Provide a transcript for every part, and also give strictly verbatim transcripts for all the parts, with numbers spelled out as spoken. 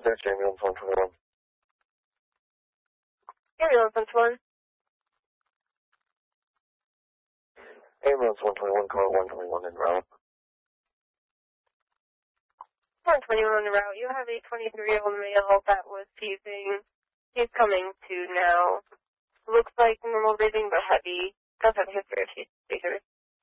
Next ambulance one twenty-one. Ambulance one twenty-one. Ambulance one twenty-one, call one twenty-one en route. one twenty-one en route. You have a twenty-three-year-old male that was teasing. He's coming to now. Looks like normal breathing, but heavy. Does have a history of seizures.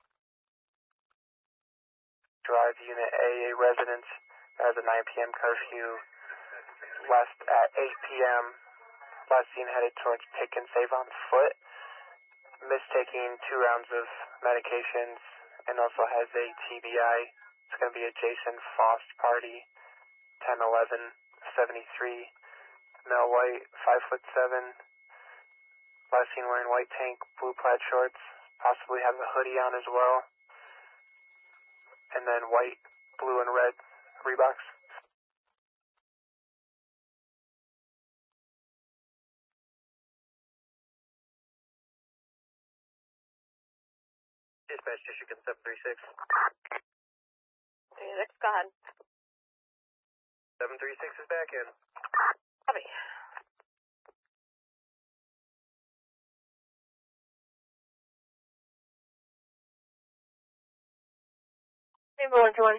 Drive Unit A, a residence has a nine p.m. curfew. Last at eight p.m. Last seen headed towards Pick and Save on foot. Mistaking two rounds of medications and also has a T B I. It's going to be a Jason Faust party. ten eleven seventy-three. Male white, five foot seven. Last seen wearing white tank, blue plaid shorts. Possibly has a hoodie on as well. And then white, blue, and red Reeboks. Dispatch District seven three six. Okay, next, go ahead. seven three six is back in. Copy. Ambulance one.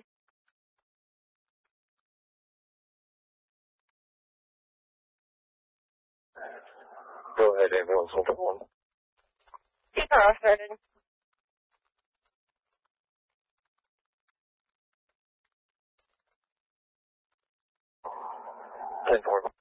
Go ahead, ambulance one twenty-one. Keep her off started. ten four.